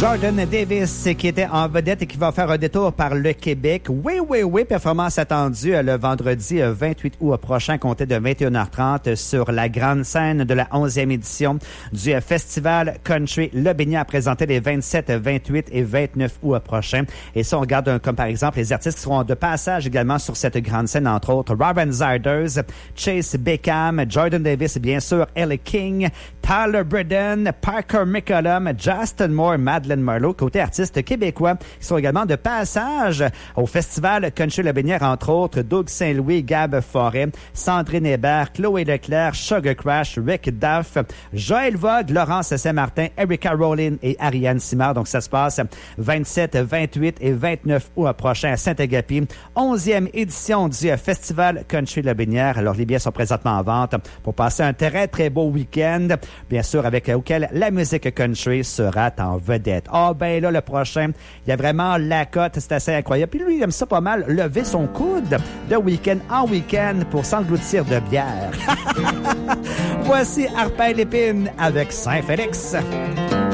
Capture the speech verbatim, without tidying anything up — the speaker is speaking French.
Jordan Davis qui était en vedette et qui va faire un détour par le Québec. Oui, oui, oui, performance attendue le vendredi vingt-huit août prochain, compté de vingt et une heures trente sur la grande scène de la onzième édition du Festival Country Le Binière, présenté les vingt-sept, vingt-huit et vingt-neuf août prochains. Et ça, on regarde un, comme par exemple les artistes qui seront de passage également sur cette grande scène, entre autres Robin Zarders, Chase Beckham, Jordan Davis, bien sûr, Elle King, Tyler Bredden, Parker McCollum, Justin Moore, Madeleine Marlowe, côté artistes québécois, qui sont également de passage au Festival Country Le Binière, entre autres Doug Saint-Louis, Gab Forêt, Sandrine Hébert, Chloé Leclerc, Sugar Crash, Rick Duff, Joël Vogue, Laurence Saint-Martin, Erika Rowland et Ariane Simard. Donc, ça se passe vingt-sept, vingt-huit et vingt-neuf août prochain à Saint-Agapi. onzième édition du Festival Country Le Binière. Alors, les billets sont présentement en vente pour passer un très, très beau week-end, bien sûr, avec auquel la musique country sera en vedette. Ah, oh, ben là, le prochain, il y a vraiment la cote, c'est assez incroyable. Puis lui, il aime ça pas mal, lever son coude de week-end en week-end pour s'engloutir de bière. Voici Arpin Lépine avec Saint-Félix.